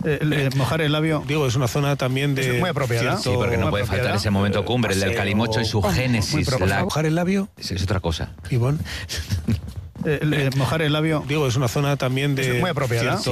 Mojar el labio. Digo, es una zona también de... Es muy apropiada. Sí, porque no puede faltar ese momento cumbre, el del calimocho y su génesis. ¿Mojar el labio? Es otra cosa. Ivonne. Mojar el labio. Digo, es una zona también de... Es muy apropiada. Sí,